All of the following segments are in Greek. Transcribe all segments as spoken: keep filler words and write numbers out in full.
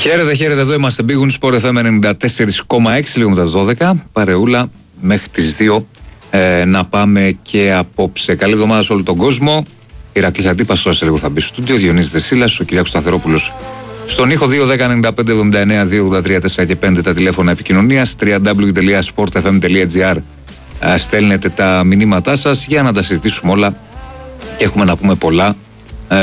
Χαίρετε, χαίρετε, εδώ είμαστε. Big Win Sport εφ εμ ενενήντα τέσσερα κόμμα έξι, λίγο μετά τις δώδεκα. Παρεούλα μέχρι τις δύο ε, να πάμε και απόψε. Καλή εβδομάδα σε όλο τον κόσμο. Ηρακλής Αντίπας, τώρα σε λίγο θα μπει στο στούντιο. Διονύσης Δεσίλας, ο Κυριάκος Σταθερόπουλος στον ήχο. Δύο δέκα ενενήντα πέντε εβδομήντα εννέα δύο ογδόντα τρία τέσσερα και πέντε τα τηλέφωνα επικοινωνίας. double-u double-u double-u τελεία sport f m τελεία g r στέλνετε τα μηνύματά σας για να τα συζητήσουμε όλα. Και έχουμε να πούμε πολλά. Ε,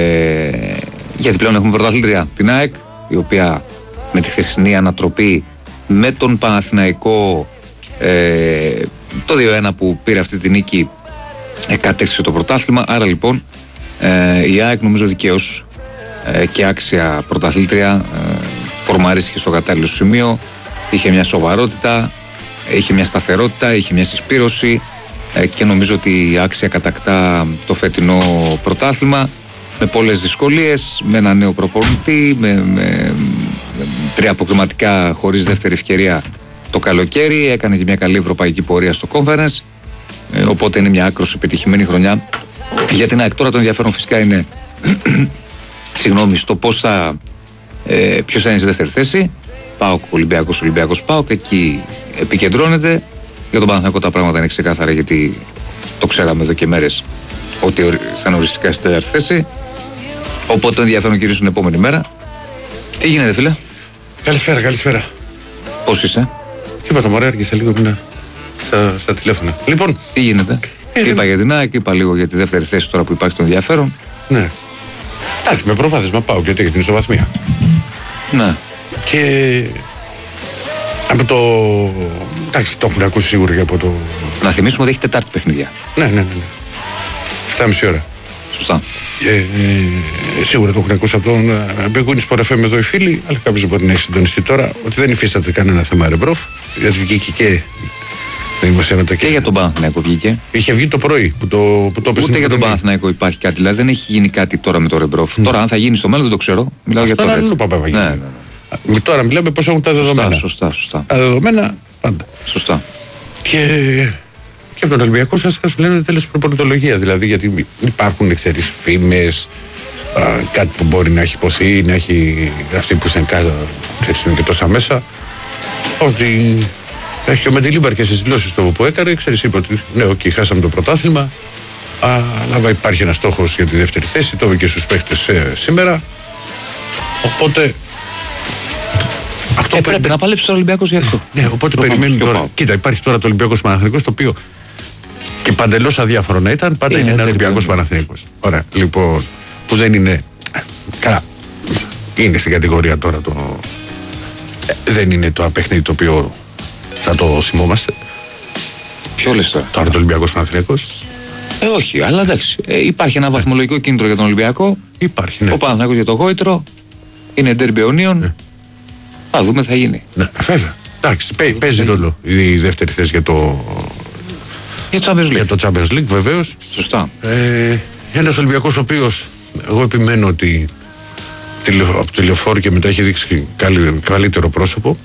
γιατί πλέον έχουμε πρωταθλήτρια την ΑΕΚ, η οποία με τη χθεσινή ανατροπή με τον Παναθηναϊκό ε, το δύο ένα που πήρε αυτή τη νίκη ε, κατέκτησε το πρωτάθλημα. Άρα λοιπόν ε, η ΑΕΚ νομίζω δικαίως ε, και άξια πρωταθλήτρια ε, φορμαρίστηκε στο κατάλληλο σημείο. Είχε μια σοβαρότητα, είχε μια σταθερότητα, είχε μια συσπήρωση ε, και νομίζω ότι άξια κατακτά το φετινό πρωτάθλημα με πολλές δυσκολίες, με ένα νέο προπονητή, με, με, με τρία αποκριματικά χωρίς δεύτερη ευκαιρία το καλοκαίρι, έκανε και μια καλή ευρωπαϊκή πορεία στο Conference, ε, οπότε είναι μια άκρως επιτυχημένη χρονιά για την ΑΕΚ. Τώρα το ενδιαφέρον φυσικά είναι συγγνώμη, στο πώς θα, ε, ποιος θα είναι στη δεύτερη θέση. ΠΑΟΚ, Ολυμπιακός, Ολυμπιακός, ΠΑΟΚ, εκεί επικεντρώνεται. Για τον Παναθηναϊκό τα πράγματα είναι ξεκάθαρα, γιατί το ξέραμε εδώ και μέρες ότι θα είναι οριστικά στη τέταρτη θέση. Οπότε το ενδιαφέρον κυρίως την επόμενη μέρα. Τι γίνεται, φίλε? Καλησπέρα, καλησπέρα. Πώς είσαι? Τίποτα, μωρέ, άρχισε λίγο να στα, στα τηλέφωνα. Λοιπόν, τι γίνεται? Ε, είπα ε, για την ΑΕΚ, είπα λίγο για τη δεύτερη θέση τώρα που υπάρχει το ενδιαφέρον. Ναι. Εντάξει, με προβάδισμα πάω γιατί για την ισοβαθμία. Ναι. Και από το. Εντάξει, το έχουν ακούσει σίγουρα και από το. Να θυμίσουμε ότι έχει Τετάρτη παιχνίδια. Ναι, ναι, ναι. ναι. εφτά και μισή ώρα. Σωστά. Ε, ε, σίγουρα το έχουν ακούσει από τον Big Win Sport εφ εμ εδώ οι φίλοι, αλλά κάποιος μπορεί να έχει συντονιστεί τώρα ότι δεν υφίσταται κανένα θέμα ρεμπρόφ. Γιατί βγήκε και. Και, και για τον Παναθηναϊκό βγήκε. Είχε βγει το πρωί που το, που το Ούτε για τον Παναθηναϊκό υπάρχει κάτι. Δηλαδή δεν έχει γίνει κάτι τώρα με το ρεμπρόφ. Mm. Τώρα, αν θα γίνει στο μέλλον, δεν το ξέρω. Μιλάω αυτό για τώρα. Τώρα ναι, ναι, ναι. Τώρα μιλάμε πώς έχουν τα δεδομένα. Σωστά, σωστά, σωστά. Τα δεδομένα πάντα. Σωστά. Και, και από τον Ολυμπιακό σας σου λένε τέλος προπονητολογία. Δηλαδή γιατί υπάρχουν, ξέρεις, φήμες, α, κάτι που μπορεί να έχει υποθεί, να έχει αυτοί που είναι κάτω, ξέρεις, είναι και τόσα μέσα. Ότι έχει και ο Μεντιλίμπαρ και στις δηλώσεις του που έκανε, ξέρεις, είπε ότι ναι, οκ, okay, χάσαμε το πρωτάθλημα, αλλά υπάρχει ένας στόχος για τη δεύτερη θέση, το είπε και στους παίχτες ε, σήμερα. Οπότε. Αυτό ε, πρέπει περι... να παλέψει ο Ολυμπιακός γι' αυτό. Ναι, οπότε περιμένει τώρα. Πάω. Κοίτα, υπάρχει τώρα το Ολυμπιακός Παναθηναϊκός, το οποίο και παντελώς αδιάφορο να ήταν, πάντα είναι, είναι ένα Ολυμπιακός Παναθηναϊκός. Ωραία, λοιπόν, που δεν είναι. Καλά. Είναι στην κατηγορία τώρα το. Ε, δεν είναι το παιχνίδι το οποίο θα το θυμόμαστε. Ποιο λες τώρα? Τώρα το Ολυμπιακός Παναθηναϊκός. Ε, όχι, αλλά εντάξει. Ε, υπάρχει ένα βαθμολογικό κίνητρο για τον Ολυμπιακό. Υπάρχει, ναι. Ο Παναθηναϊκός για το γόητρο. Είναι ντέρμπι αιωνίων. Ναι. Θα δούμε, θα γίνει. Ναι, βέβαια. Εντάξει, παι, παίζει ρόλο η δεύτερη θέση για το. Για το Champions League. Για το Champions League, βεβαίως. Σωστά. Ε, ένας Ολυμπιακός ο οποίος εγώ επιμένω ότι από τη Λεωφόρο και μετά έχει δείξει καλύτερο πρόσωπο.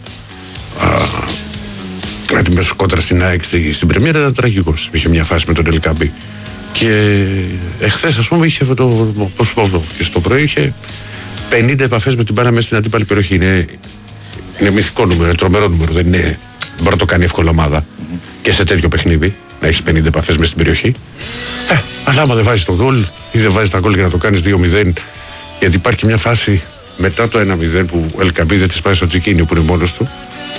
Γιατί μέσω κόντρα στην ΑΕΚ στην Πρεμιέρα ήταν τραγικός. Είχε μια φάση με τον Ελκαμπή. Και εχθές, ας πούμε, είχε το. Πώς πω, και στο πρωί είχε πενήντα επαφές με την μπάλα μέσα στην αντίπαλη περιοχή. Είναι, είναι μυθικό νούμερο, είναι τρομερό νούμερο. Δεν είναι, μπορεί να το κάνει εύκολα ομάδα mm-hmm. και σε τέτοιο παιχνίδι να έχει πενήντα επαφές μέσα στην περιοχή. Ε, αλλά άμα δεν βάζει το γκολ ή δεν βάζει τα γκολ για να το κάνει δύο μηδέν, γιατί υπάρχει και μια φάση μετά το ένα μηδέν που ο Ελκαμπή δεν τη πάει στο Τζικίνιο που είναι μόνος του.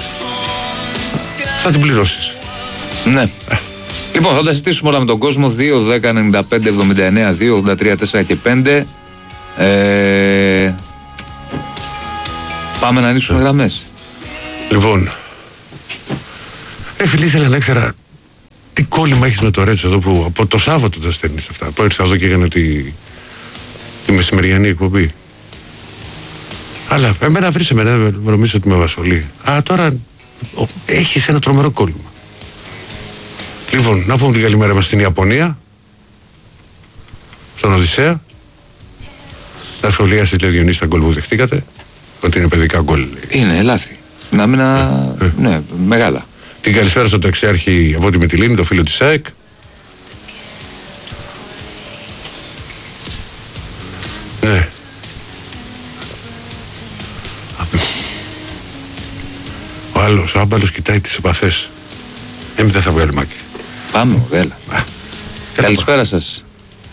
Θα την πληρώσεις. Ναι. Ε. Λοιπόν, θα τα συζητήσουμε όλα με τον κόσμο. Δύο δέκα ενενήντα πέντε εβδομήντα εννέα δύο ογδόντα τρία τέσσερα και πέντε. Ε... Πάμε να ανοίξουμε ε. γραμμές. Λοιπόν, ρε φίλοι, ήθελα να ήξερα τι κόλλημα έχεις με το Ρέτσο εδώ που από το Σάββατο τα στέλνεις αυτά. Που ήρθα εδώ και έκανα τη, τη μεσημεριανή εκπομπή. Αλλά εμένα βρήσε με, νομίζω ότι με βασολεί. Α, τώρα ο, έχεις ένα τρομερό κόλλημα. Λοιπόν, να πούμε την καλημέρα μας στην Ιαπωνία, στον Οδυσσέα. Να σχολιάσει, λέει Διονύση, τα γκολ που δεχτήκατε, ότι είναι παιδικά γκολ. Είναι λάθη. Στην άμυνα, ε, ε. ναι, μεγάλα. Την καλησπέρα στον ταξιάρχη από τη Μυτιλήνη, το φίλο της ΑΕΚ. Ναι. Ο άλλος, ο άμπαλος κοιτάει τις επαφές. Εμείς δεν θα βγάλουμε άκρη. Πάμε, έλα. Καλησπέρα σας.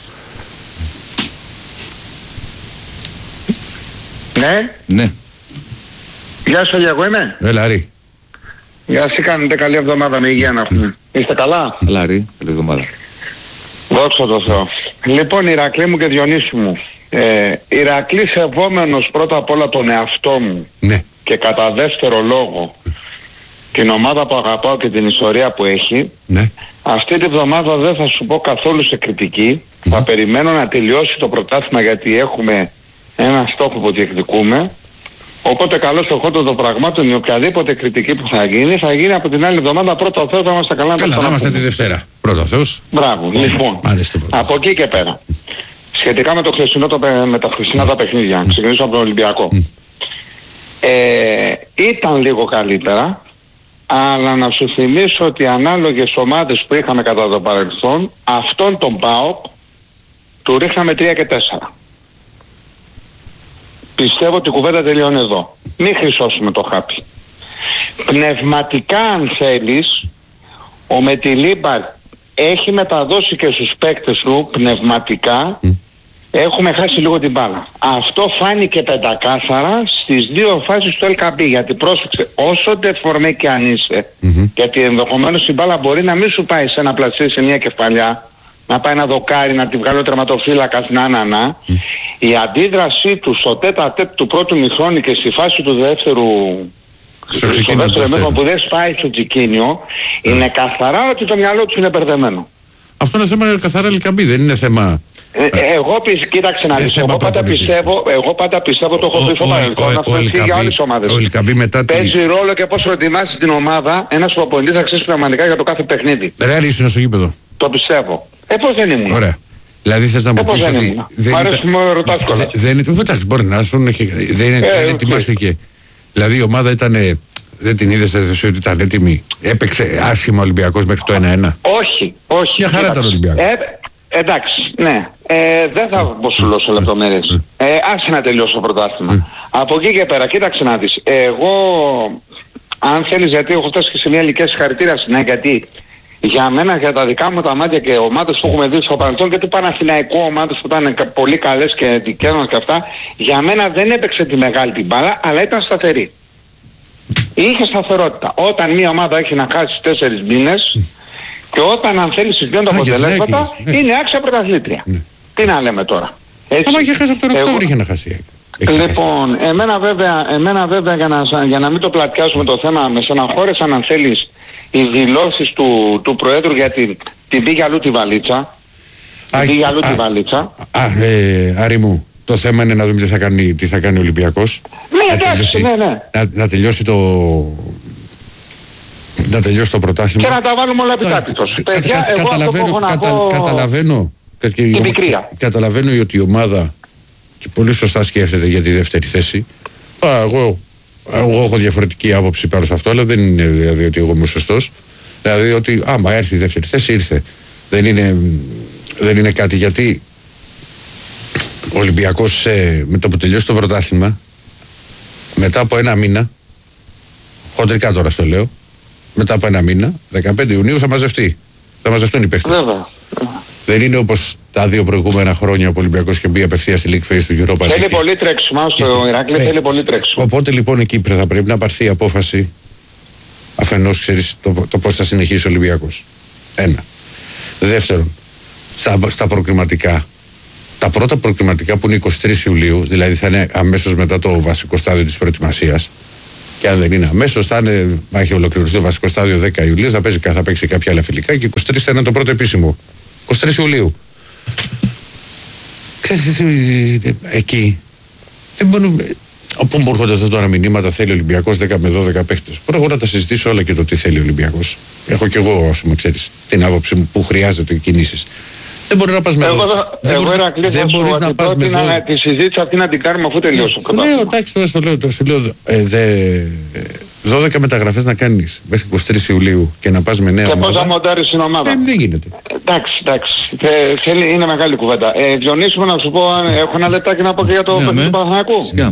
Ναι. Ναι. Γεια σου, εγώ είμαι. Έλα, Ρή. Γεια σου, κάνετε καλή εβδομάδα με υγεία να έχουμε. Είστε καλά? Έλα, Ρή, καλή εβδομάδα. Δόξα τω Θεώ. Λοιπόν, Ηρακλή μου και Διονύση μου. Ε, Ηρακλή σεβόμενος πρώτα απ' όλα τον εαυτό μου. Ναι. Και κατά δεύτερο λόγο την ομάδα που αγαπάω και την ιστορία που έχει. Ναι. Αυτή τη βδομάδα δεν θα σου πω καθόλου σε κριτική. Mm. Θα περιμένω να τελειώσει το πρωτάθλημα γιατί έχουμε ένα στόχο που διεκδικούμε. Οπότε καλώς εχόντων των πραγμάτων η οποιαδήποτε κριτική που θα γίνει θα γίνει από την άλλη εβδομάδα. Πρώτα ο Θεός θα είμαστε καλά. Καλά, να είμαστε τη Δευτέρα. Πρώτα ο Θεός. Μπράβο. Oh, λοιπόν, από εκεί και πέρα. Σχετικά με, το χθεσινό, το, με τα χθεσινά mm. τα παιχνίδια. Mm. Ξεκινήσω από τον Ολυμπιακό. Mm. Ε, ήταν λίγο καλύτερα. Αλλά να σου θυμίσω ότι οι ανάλογες ομάδες που είχαμε κατά το παρελθόν, αυτόν τον ΠΑΟΚ του ρίχναμε τρία και τέσσερα. Πιστεύω ότι η κουβέντα τελειώνει εδώ. Μην χρυσώσουμε το χάπι. Πνευματικά αν θέλεις, ο Μετιλίμπαρ έχει μεταδώσει και στους παίκτες του πνευματικά, mm. έχουμε χάσει λίγο την μπάλα. Αυτό φάνηκε πεντακάθαρα στις δύο φάσεις του ελ κέι μπι, γιατί πρόσεξε, όσο τεφορμέ και αν είσαι, mm-hmm. γιατί ενδεχομένως η μπάλα μπορεί να μην σου πάει σε ένα πλατσί, σε μια κεφαλιά, να πάει να δοκάρει, να τη βγάλει ο τερματοφύλακας, να να να. Mm. Η αντίδρασή του στο τέτα τέτ του πρώτου μηχρόνου και στη φάση του δεύτερου, στο δεύτερο που δεν σπάει στο τσικίνιο, mm. είναι καθαρά ότι το μυαλό του είναι μπερδεμένο. Αυτό είναι θέμα καθαρά ελ κέι μπι, δεν είναι θέμα... Ε, εγώ πεις, κοίταξε να δεις, εγώ πάντα πιστεύω, εγώ πάντα πιστεύω, το έχω πει στο παρελθόν, αυτό ισχύει για όλες τις ομάδες. Παίζει ρόλο και πώς προετοιμάσεις την ομάδα, ένας προπονητής θα ξέρει πνευματικά για το κάθε παιχνίδι. Ρε, ήσουν στο γήπεδο. Το πιστεύω. Ε, πώς δεν ήμουν. Ωραία. Δηλαδή θες να μου πεις ότι... Μ' αρέσει που με ρωτάς κιόλας. Δεν είναι... Εντάξει, μπορεί να σου δεν ετοιμάστηκε. Δηλαδή η ομάδα ήταν... Δεν την είδες εσύ ότι ήταν έτοιμη. Έπαιξε άσχημα ο Ολυμπιακός μέχρι το ένα ένα. Όχι, όχι. Μια χαρά ήταν ο Ολυμπιακός. Εντάξει, ναι. Ε, δεν θα πω σου λέω σε λεπτομέρειες. Ε, άσε να τελειώσω το πρωτάθλημα. Από εκεί και πέρα, κοίταξε να δεις. Εγώ, αν θέλεις, γιατί έχω φτάσει και σε μια ηλικία συγχαρητήρια, ναι, γιατί για μένα, για τα δικά μου τα μάτια και ομάδες που έχουμε δει στο παρελθόν και του Παναθηναϊκού, ομάδες που ήταν πολύ καλές και δικές μας και αυτά, για μένα δεν έπαιξε τη μεγάλη την μπάλα, αλλά ήταν σταθερή. Είχε σταθερότητα. Όταν μια ομάδα έχει να χάσει τέσσερις μήνες, και όταν αν θέλει συζητούν τα αποτελέσματα, είναι άξια πρωταθλήτρια. Ναι. Τι να λέμε τώρα. Έτσι. Αλλά είχε χάσει από τον Οκτώβριο, είχε να χάσει. Λοιπόν, χάσει. Εμένα βέβαια, εμένα βέβαια για, να, για να μην το πλατιάσουμε το θέμα, με στεναχώρεσαν αν θέλεις οι δηλώσεις του, του Προέδρου για την, την πήγε αλλού τη βαλίτσα. Α, την πήγε αλλού τη βαλίτσα. Α, ε, Άρη μου, το θέμα είναι να δούμε τι θα κάνει, τι θα κάνει ο Ολυμπιακός. Ναι, εντάξει, ναι, ναι. Να, να τελειώσει το... να τελειώσει το πρωτάθλημα. Και να τα βάλουμε όλα επιτάπητος. Παιδιά, εγώ αυτό που έχω να πω... Καταλαβαίνω, την πικρία. Καταλαβαίνω ότι η ομάδα και πολύ σωστά σκέφτεται για τη δεύτερη θέση. Α, εγώ, εγώ έχω διαφορετική άποψη πάνω σε αυτό, αλλά δεν είναι δηλαδή ότι εγώ είμαι σωστός. Δηλαδή ότι άμα έρθει η δεύτερη θέση, ήρθε. Δεν είναι, δεν είναι κάτι, γιατί ο Ολυμπιακός ε, με το που τελειώσει το πρωτάθλημα, μετά από ένα μήνα, χοντρικά τώρα στο λέω, μετά από ένα μήνα, δεκαπέντε Ιουνίου θα μαζευτεί. Θα μαζευτούν οι παίκτες. Βέβαια. Δεν είναι όπως τα δύο προηγούμενα χρόνια ο Ολυμπιακός και μπει απευθείας στη League Phase του Europa League. Θέλει πολύ τρέξιμο στο Ηράκλειο, θέλει πολύ τρέξιμο. Οπότε λοιπόν εκεί θα πρέπει να πάρθει η απόφαση αφενός, ξέρεις, το, το πώς θα συνεχίσει ο Ολυμπιακός. Ένα. Δεύτερον, στα, στα προκριματικά. Τα πρώτα προκριματικά που είναι είκοσι τρεις Ιουλίου, δηλαδή θα είναι αμέσως μετά το βασικό στάδιο της προετοιμασίας. Και αν δεν είναι αμέσως, θα είναι, θα έχει ολοκληρωθεί το βασικό στάδιο δέκα Ιουλίου, θα, παίζει, θα παίξει κάποια άλλα φιλικά και είκοσι τρεις θα είναι το πρώτο επίσημο. είκοσι τρεις Ιουλίου. Ξέρεις, εκεί δεν μπορούμε. Όπου μου έρχονται αυτά τώρα μηνύματα, θέλει ο Ολυμπιακός δέκα με δώδεκα παίχτες. Μπορώ εγώ να τα συζητήσω όλα και το τι θέλει ο Ολυμπιακός. Έχω κι εγώ, ας πούμε, ξέρεις, την άποψη μου που χρειάζεται κινήσεις. Δεν μπορεί να πας με δώδεκα. Δεν μπορείς, δεν μπορείς να πας με δώδεκα. Τη συζήτηση αυτή να την κάνουμε αφού τελειώσει το πρωτάθλημα. Ναι, εντάξει, τώρα στο λέω, το σου λέω ε, δε, δώδεκα μεταγραφές να κάνεις μέχρι είκοσι τρεις Ιουλίου και να πας με νέα ομάδα. Και πώς θα μοντάρεις την ομάδα. Ε, δεν γίνεται. Εντάξει, εντάξει. Θέλει, είναι μεγάλη κουβέντα. Ε, Διονύσουμε να σου πω, έχω ένα λεπτάκι να πω και για το παιχνίδι του Παναθηναϊκού.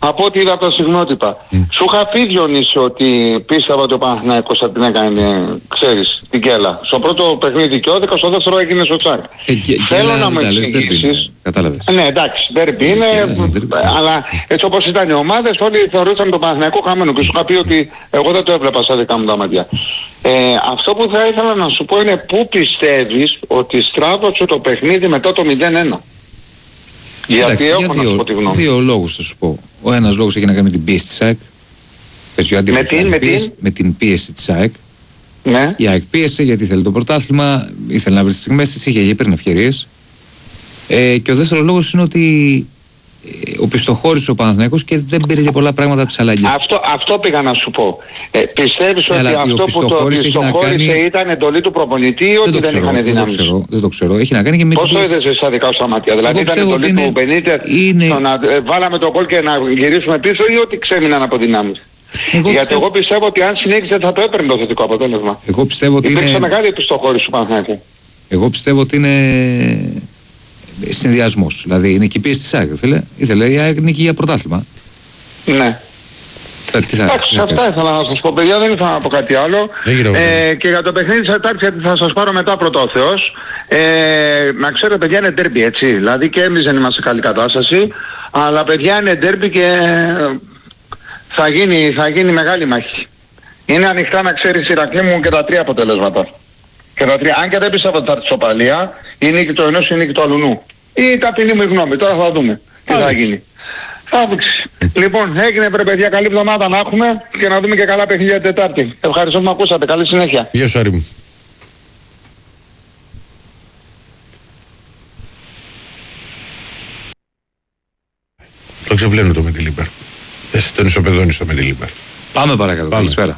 Από ό,τι είδα τα συγνώτιπα. Mm. Σου είχα πει, Διονύση, ότι πίστευα ότι ο Παναθηναϊκός θα την έκανε, ξέρεις, την κέλα. Στο πρώτο παιχνίδι και ώδικα, στο δεύτερο έγινε στο τσάκ. Ε, και, Θέλω να μου εξηγήσεις. Κατάλαβες. Ναι, εντάξει, δέρμπι είναι, αλλά έτσι όπως ήταν οι ομάδες, όλοι θεωρούσαν τον Παναθηναϊκό χαμένο. Και σου είχα πει ότι εγώ δεν το έβλεπα στα δικά μου τα μάτια. Ε, αυτό που θα ήθελα να σου πω είναι πού πιστεύεις ότι στράβωσε το παιχνίδι μετά το μηδέν ένα. Γιατί εντάξει, έχω για να δύο, σου πω τη γνώμη. Δύο λόγους θα σου πω. Ο ένας λόγος έχει να κάνει με την πίεση της ΑΕΚ. Με την, με, πίεση, την? με την πίεση της ΑΕΚ. Ναι. Η ΑΕΚ πίεσε γιατί ήθελε το πρωτάθλημα, ήθελε να βρει τις στιγμές της, είχε είχε πριν ευκαιρίες. Ε, και ο δεύτερος λόγος είναι ότι ο πιστοχώρησε ο Παναθηναϊκός και δεν πήρε για πολλά πράγματα από τις αλλαγές. Αυτό, αυτό πήγα να σου πω. Ε, πιστεύεις ε, ότι αυτό που το πιστοχώρησε κάνει... ήταν εντολή του προπονητή ή ότι δεν, δεν είχαν δυνάμεις? Δεν το ξέρω, δεν το ξέρω. Έχει να κάνει και με πώς το είδες εσύ στα δικά σου τα μάτια? Δηλαδή ήταν εντολή είναι... του Μπενίτες είναι... στο να ε, βάλαμε το γκολ και να γυρίσουμε πίσω ή ότι ξέμειναν από δυνάμεις? Εγώ Γιατί πιστεύω... εγώ πιστεύω ότι αν συνέχιζε θα το έπαιρνε το θετικό αποτέλεσμα. Εγώ πιστεύω ότι Υπήρξε είναι... μεγάλη πιστοχώρηση του Παναθηναϊκού. Εγώ πιστεύω ότι είναι συνδυασμός. Δηλαδή είναι και η πίεση της ΑΕΚ, φίλε. Ήθελε η ΑΕΚ νίκη για πρωτάθλημα. Ναι. Εντάξει, αυτά ήθελα να σας πω, παιδιά, δεν ήθελα να πω κάτι άλλο. Ε, και για το παιχνίδι της Τετάρτης, γιατί θα σας πάρω μετά πρώτα ο Θεός. Ε, να ξέρω, παιδιά, είναι ντέρμπι, έτσι. Δηλαδή και εμείς δεν είμαστε σε καλή κατάσταση. Αλλά παιδιά είναι ντέρμπι και θα γίνει, θα γίνει μεγάλη μάχη. Είναι ανοιχτά, να ξέρεις, Ηρακλή μου, και τα τρία αποτελέσματα. Και τα τρία. Αν και δεν πιστεύω ότι θα έρθει ισοπαλία, η νίκη του ενός, η νίκη του αλουνού. Ή ταπεινή μου γνώμη, τώρα θα δούμε τι θα γίνει. Θα δείξει. Λοιπόν, έγινε βρε παιδιά, καλή εβδομάδα να έχουμε και να δούμε και καλά παιχνίδια την Τετάρτη. Ευχαριστώ που με ακούσατε, καλή συνέχεια. Γεια σου, Άρη μου. Το ξεβλένω το με τη Λίμπερ. Εσύ τον ισοπεδώνεις το με τη Λίμπερ. Πάμε παρακάτω, καλησπέρα.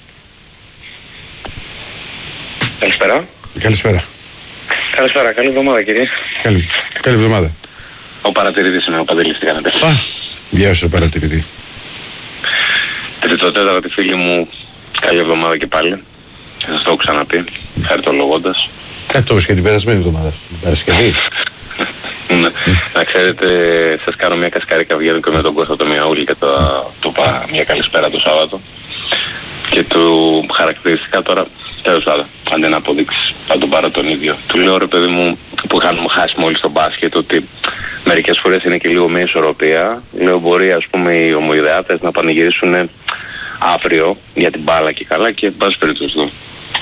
Καλησπέρα. Καλησπέρα. Καλησπέρα, καλή εβδομάδα κύριε. Καλή, καλή εβδομάδα. Ο παρατηρητής είναι ο Παντελής, τι κάνετε? Α, γεια σου παρατηρητή. Τριτοτέταρτη φίλη μου, καλή εβδομάδα και πάλι. Και σας το έχω ξαναπεί, χαριτολογώντας. Κάτι το είπες και την περασμένη εβδομάδα, την Παρασκευή. Ναι. Να ξέρετε, σας κάνω μια κασκάρικα, βγαίνω και με τον Κώστα το Μιαούλη και το, του είπα μια καλησπέρα το Σάββατο. Και του χαρακτηριστικά τώρα, τέλος πάντων, αν δεν αποδείξεις, θα τον πάρω τον ίδιο. Του λέω, ρε παιδί μου, που είχαμε χάσει μόλις τον μπάσκετ, ότι μερικές φορές είναι και λίγο μια ισορροπία. Λέω, μπορεί ας πούμε οι ομοειδεάτες να πανηγυρίσουν αύριο για την μπάλα και καλά και πάση περίπτωση εδώ.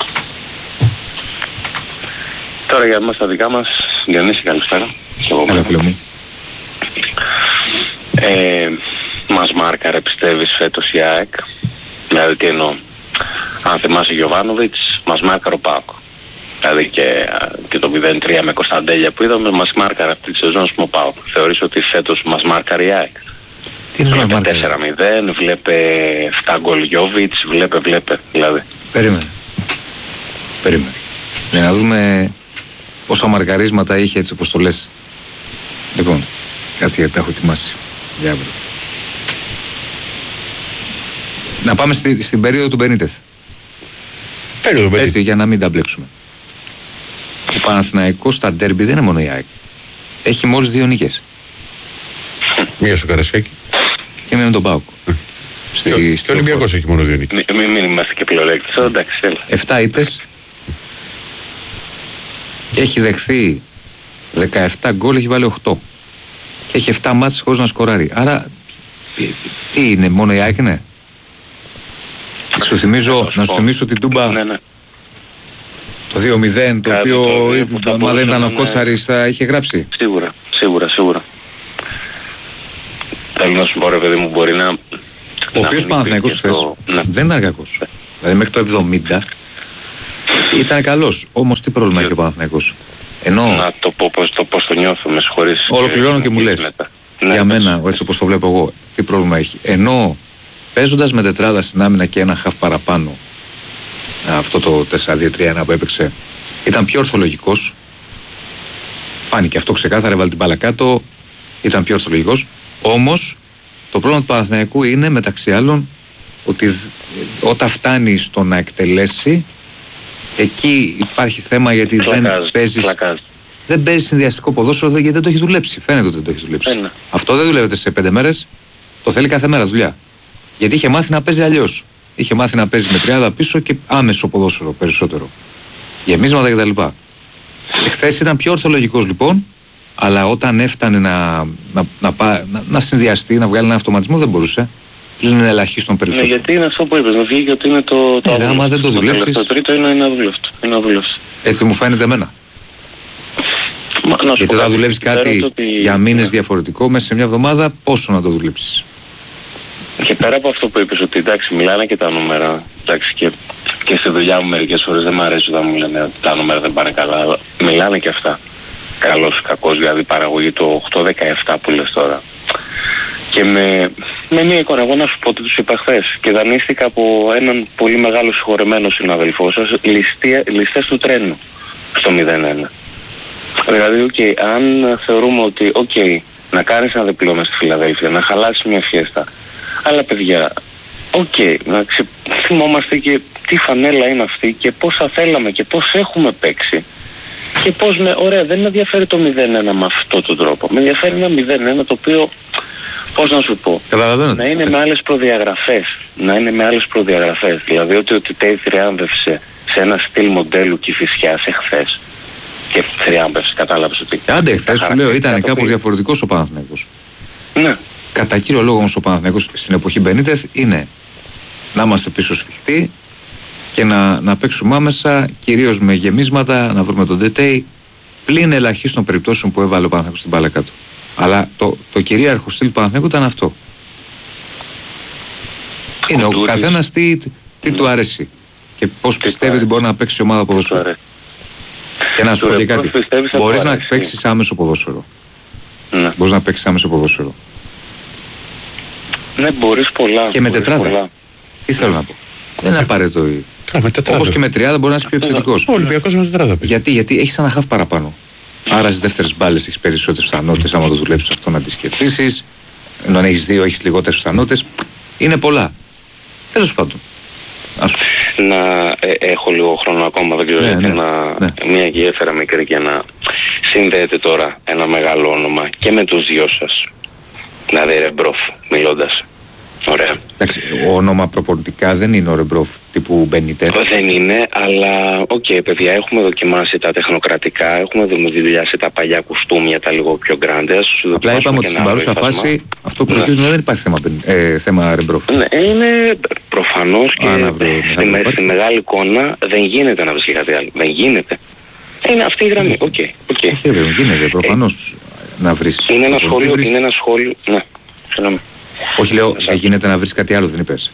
Τώρα για εμάς τα δικά μας, Διονύση, καλησπέρα. Έλα, φίλο μου. Ε, μας μάρκαρε, πιστεύεις, φέτος η ΑΕΚ? Δηλαδή τι εννοώ? Αν θυμάσαι Γιοβάνοβιτς, μας μάρκαρε ο ΠΑΟΚ. Δηλαδή και, και το μηδέν τρία με Κωνσταντέλια που είδαμε, μας μάρκαρε αυτή τη σεζόν με ο ΠΑΟΚ. Θεωρείς ότι φέτος μας μάρκαρε η ΑΕΚ? Βλέπε τέσσερα μηδέν, βλέπε επτά γκολ Γιόβιτς, βλέπε, βλέπε, δηλαδή. Περίμενε. Περίμενε. Για να δούμε πόσα μαρκαρίσματα είχε, έτσι όπως το λες. Λοιπόν, κάτσε γιατί τα έχω ετοιμάσει. Για αύριο. Να πάμε στη, στην περίοδο του Μπενίτεθ. Περίοδο Μπενίτεθ. Έτσι, για να μην τα μπλέξουμε. Ο Παναθηναϊκός στα ντέρμπι δεν είναι μόνο η ΑΕΚ. Έχει μόλις δύο νίκες. Μία στο Καρασκάκι. Και μία με τον ΠΑΟΚ. Και ο Ολυμπιακός έχει μόνο δύο νίκες. Μην, μην είμαστε και πλεονέκτες, εντάξει, έλα. Εφτά ήττες. Και έχει δεχθεί δεκαεπτά γκολ, έχει βάλει οκτώ. Και έχει επτά μάτς χωρίς να σκοράρει. Άρα, τι είναι, μόνο η ΑΕΚ είναι? Σου θυμίζω, να σου θυμίσω την Τούμπα, ναι, ναι. Το δύο μηδέν, το Κάτι οποίο άμα δεν ήταν ο Κότσαρης θα είχε γράψει. Σίγουρα, σίγουρα, σίγουρα. Θέλω να σου πω, ρε παιδί μου, μπορεί να... Ο οποίος Παναθηναϊκός χθες το... ναι. δεν ήταν κακός. Δηλαδή μέχρι το εβδομήντα ήταν καλός. Όμως τι πρόβλημα έχει ο Παναθηναϊκός? Ενώ... Να το πω πώς το, πώς το νιώθω, με συγχωρείς. Ολοκληρώνω και, και μου λες. Ναι, για μένα, έτσι όπως το βλέπω εγώ, τι πρόβλημα έχει? Ενώ παίζοντας με τετράδα στην άμυνα και ένα χαφ παραπάνω, αυτό το τέσσερα δύο τρία ένα που έπαιξε, ήταν πιο ορθολογικός. Φάνηκε αυτό ξεκάθαρα, έβαλε την μπάλα κάτω, ήταν πιο ορθολογικός. Όμως το πρόβλημα του Παναθηναϊκού είναι, μεταξύ άλλων, ότι όταν φτάνει στο να εκτελέσει, εκεί υπάρχει θέμα, γιατί πλακάζ, δεν παίζεις πλακάζ. Δεν παίζει συνδυαστικό ποδόσφαιρο, γιατί δεν το έχει δουλέψει. Φαίνεται ότι δεν το έχει δουλέψει. Ένα. Αυτό δεν δουλεύεται σε πέντε μέρες. Το Το θέλει κάθε μέρα δουλειά. Γιατί είχε μάθει να παίζει αλλιώς. Είχε μάθει να παίζει με τριάδα πίσω και άμεσο ποδόσφαιρο περισσότερο. Γεμίσματα κτλ. Χθες ήταν πιο ορθολογικός λοιπόν, αλλά όταν έφτανε να, να, να, να, να, να συνδυαστεί, να βγάλει ένα αυτοματισμό δεν μπορούσε. Είναι ελαχίστον περίπτωση. Ναι, γιατί είναι αυτό που είπες, να βγει γιατί είναι το. το ναι, άμα δεν το δουλέψεις. Το τρίτο είναι, είναι αδούλευτο. Είναι αδούλευτο. Έτσι μου φαίνεται εμένα. Μα, γιατί όταν δουλεύεις κάτι ότι... για μήνες ναι. διαφορετικό, μέσα σε μια εβδομάδα, πόσο να το δουλέψεις. Και πέρα από αυτό που είπες, ότι εντάξει, μιλάνε και τα νούμερα. Εντάξει, και, και στη δουλειά μου μερικές φορές δεν μου αρέσει όταν μου λένε ότι τα νούμερα δεν πάνε καλά. Αλλά μιλάνε και αυτά. Καλός, κακός, δηλαδή παραγωγή το οκτώ δεκαεπτά που λες τώρα. Και με, με μια εικόνα, εγώ να σου πω ότι τους είπα χθες και δανείστηκα από έναν πολύ μεγάλο συγχωρεμένο συναδελφό σας ληστές του τρένου στο μηδέν ένα. Δηλαδή, okay, αν θεωρούμε ότι, οκ, okay, να κάνεις ένα διπλό μες στη Φιλαδέλφια, να χαλάσεις μια φιέστα, αλλά παιδιά, οκ, okay, να ξε... θυμόμαστε και τι φανέλα είναι αυτή και πώς θα θέλαμε και πώς έχουμε παίξει. Και πώς με, ωραία, δεν με ενδιαφέρει το μηδέν ένα με αυτόν τον τρόπο. Με ενδιαφέρει ένα μηδέν ένα το οποίο, πώς να σου πω, να είναι με άλλες προδιαγραφές. Να είναι με άλλες προδιαγραφές. Δηλαδή ότι ο Τιτέι θριάμβευσε σε ένα στυλ μοντέλου Κηφισιάς εχθές. Και θριάμβευσε, κατάλαβες ότι... Άντε, εχθές σου λέω, ήταν κάπως διαφορετικός ο Παναθηναϊκός. Ναι. Κατά κύριο λόγο όμως ο Παναθηναϊκός στην εποχή Μπενίτεθ είναι να είμαστε πίσω σφιχτοί και να, να παίξουμε άμεσα, κυρίως με γεμίσματα, να βρούμε τον Τετέι, πλην ελαχίστων περιπτώσεων που έβαλε ο Παναθηναϊκός στην μπάλα κάτω. Αλλά το, το κυρίαρχο στυλ του Παναθηναϊκού ήταν αυτό. Είναι ο, ο καθένας τι, τι, τι του αρέσει και πώς τι πιστεύει ότι μπορεί να παίξει η ομάδα ποδόσφαιρο. Και να σου πω και κάτι. Μπορείς να παίξεις άμεσο ποδόσφαιρο. Ναι. Μπορείς να παίξεις άμεσο ποδόσφαιρο. Ναι, μπορείς πολλά. Και με τετράδα. Τι θέλω να πω. Δεν είναι απαραίτητο. Όπως και με τριάδα μπορεί να είσαι πιο επιθετικός. Ο Ολυμπιακός με τετράδα. Γιατί, γιατί έχεις ένα χαφ παραπάνω. Άρα στις δεύτερες μπάλες έχεις περισσότερες πιθανότητες. Άμα το δουλέψεις αυτό να τις κερδίσεις. Ενώ αν έχεις δύο έχεις λιγότερες πιθανότητες. Είναι πολλά. Τέλος πάντων. Να ε, έχω λίγο χρόνο ακόμα, δεν ξέρω, ναι, γιατί ναι, να, ναι. μια και έφερα μικρή και να συνδέεται τώρα ένα μεγάλο όνομα και με τους δυο σας. Δηλαδή Ρεμπρόφ, μιλώντας. Ωραία. Εντάξει, όνομα προπονητικά δεν είναι ο Ρεμπρόφ τύπου Μπενίτεθ. Δεν είναι, αλλά οκ, okay, παιδιά, έχουμε δοκιμάσει τα τεχνοκρατικά, έχουμε δουλειάσει τα παλιά κουστούμια, τα λίγο πιο γκράντε. Απλά είπαμε ότι στην παρούσα φάση αυτό που προκύπτει δεν υπάρχει θέμα, ε, θέμα Ρεμπρόφ. Ναι, είναι προφανώς και Α, βρω, στη, με, στη μεγάλη εικόνα δεν γίνεται να βρει κάτι άλλο. Δεν γίνεται. Είναι αυτή η γραμμή. Οκ. Okay, okay. Όχι, δεν γίνεται προφανώς ε, να βρει. Είναι ένα σχόλιο, είναι ένα σχόλιο. Ναι, συγγνώμη. Όχι, λέω, δεν γίνεται να βρεις κάτι άλλο, δεν είπες.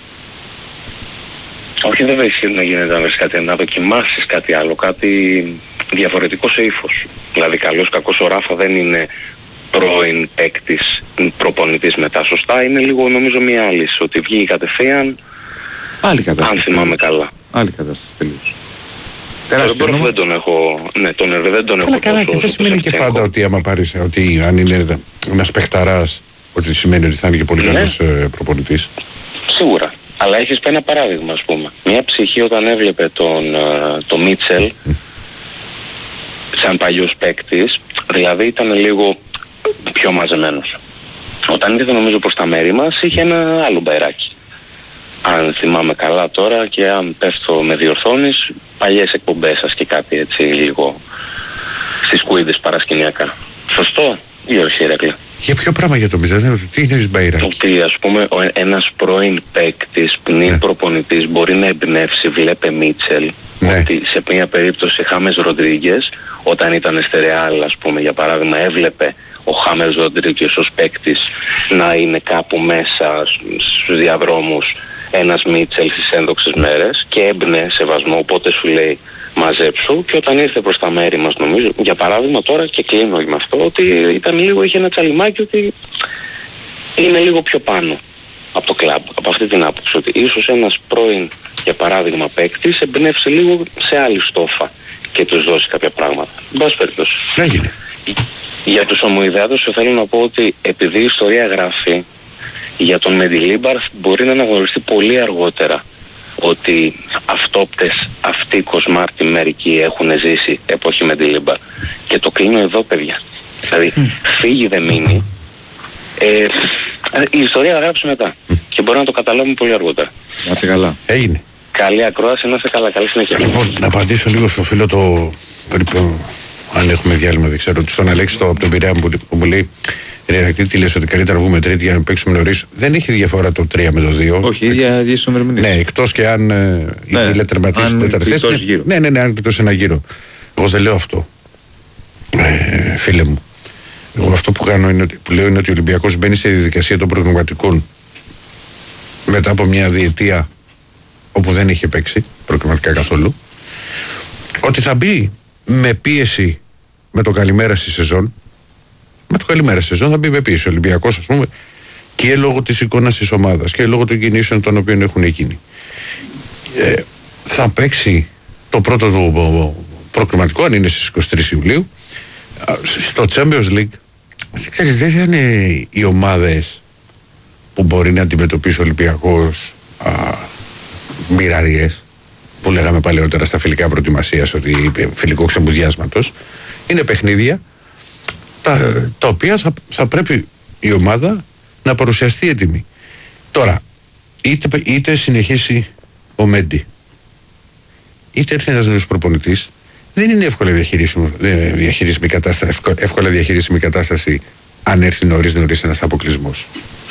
Όχι, δεν βρίσκει να γίνεται να βρεις κάτι, να δοκιμάσεις κάτι άλλο, κάτι διαφορετικό σε ύφος. Δηλαδή, καλός κακός ο Ράφα δεν είναι πρώην παίκτης, προπονητής μετά. Σωστά, είναι λίγο νομίζω μία άλλη. Ότι βγήκε κατευθείαν. Άλλη κατάσταση. Αν θυμάμαι καλά. Άλλη κατάσταση τελείως. Τεράστιο όνομα. Δεν τον έχω. Ναι, τον Ερβε δεν τον καλά, έχω. Καλά, καλά, και δεν σημαίνει και πάντα ότι άμα πάρεις, ότι αν είναι ένας παιχταράς, ότι σημαίνει ότι θα είναι και πολύ ναι. καλός προπονητής. Σίγουρα. Αλλά έχεις πει ένα παράδειγμα, ας πούμε. Μια ψυχή όταν έβλεπε τον το Μίτσελ mm. σαν παλιός παίκτης, δηλαδή ήταν λίγο πιο μαζεμένος. Όταν ήρθε νομίζω προς τα μέρη μας, είχε ένα άλλο μπαϊράκι. Αν θυμάμαι καλά τώρα και αν πέφτω με διορθώνεις, παλιές εκπομπές σας και κάτι έτσι λίγο στις κουίδες παρασκηνιακά. Σωστό ή όχι, Ηρακλή? Για ποιο πράγμα για το μηδέν, τι είναι μπαϊράκι? Ότι ας πούμε ένας πρώην παίκτης, πριν ναι. προπονητής μπορεί να εμπνεύσει, βλέπε Μίτσελ, ναι. ότι σε μια περίπτωση Χάμες Ροντρίγκες, όταν ήταν στη Ρεάλ, ας πούμε, για παράδειγμα, έβλεπε ο Χάμες Ροντρίγκες ως παίκτης να είναι κάπου μέσα στους διαδρόμους ένας Μίτσελ στις ένδοξες μέρες και έμπνε σεβασμό, οπότε σου λέει μαζέψου, και όταν ήρθε προς τα μέρη μας, νομίζω, για παράδειγμα τώρα, και κλείνω με αυτό, ότι ήταν λίγο, είχε ένα τσαλιμάκι ότι είναι λίγο πιο πάνω από το κλαμπ, από αυτή την άποψη, ότι ίσως ένας πρώην, για παράδειγμα, παίκτης εμπνεύσει λίγο σε άλλη στόφα και τους δώσει κάποια πράγματα. Μπας περιπτώσει. Έγινε. Για τους ομοειδεάτες θέλω να πω ότι επειδή η ιστορία γράφει, για τον Μεντιλίμπαρ μπορεί να αναγνωριστεί πολύ αργότερα ότι αυτόπτες, αυτοί κοσμάρτοι μερικοί έχουν ζήσει εποχή Μεντιλίμπαρ. Και το κλείνω εδώ, παιδιά. Δηλαδή, mm. φύγει δεν μείνει. Ε, Η ιστορία θα γράψει μετά. Mm. Και μπορεί να το καταλάβουμε πολύ αργότερα. Να είσαι καλά. Έγινε. Καλή ακρόαση, να είσαι καλά. Καλή συνέχεια. Λοιπόν, να απαντήσω λίγο στο φίλο το. Περίπου, αν έχουμε διάλειμμα, δεν ξέρω. Στον Αλέξη το, από τον Πειραιά που, που μου λέει: Ρε Ηρακλή, τι λες, ότι καλύτερα βγούμε τρίτη για να παίξουμε νωρίς. Δεν έχει διαφορά το τρία με το δύο. Όχι, ίδια ημερομηνία. Ναι, εκτός και αν ε, ναι, η τερματίσει την τέταρτη θέση. Ναι, ναι, ναι, αν εκτός ένα γύρο. Εγώ δεν λέω αυτό, ε, φίλε μου. Εγώ αυτό που, κάνω είναι, που λέω είναι ότι ο Ολυμπιακός μπαίνει σε διαδικασία των προγραμματικών μετά από μια διετία όπου δεν είχε παίξει προγραμματικά καθόλου. Ότι θα μπει με πίεση με το καλημέρα στη σεζόν. Με το καλημέρα στη σεζόν θα μπει με πίεση ο Ολυμπιακός, ας πούμε, και λόγω της εικόνας της ομάδας και λόγω των κινήσεων των οποίων έχουν γίνει. Ε, θα παίξει το πρώτο του προκριματικό, αν είναι στις είκοσι τρεις Ιουλίου, στο Champions League. Ξέρεις, δεν θα είναι οι ομάδες που μπορεί να αντιμετωπίσει ο Ολυμπιακός μοιραριές, που λέγαμε παλαιότερα στα φιλικά προετοιμασίας, ότι φιλικό ξεμπουδιάσματος. Είναι παιχνίδια τα, τα οποία θα, θα πρέπει η ομάδα να παρουσιαστεί έτοιμη. Τώρα, είτε, είτε συνεχίσει ο Μέντι, είτε έρθει ένας νέος προπονητής, δεν είναι εύκολα διαχειρίσιμη, διαχειρίσιμη κατάσταση, εύκολα διαχειρίσιμη κατάσταση αν έρθει νωρίς νωρίς ένας αποκλεισμός.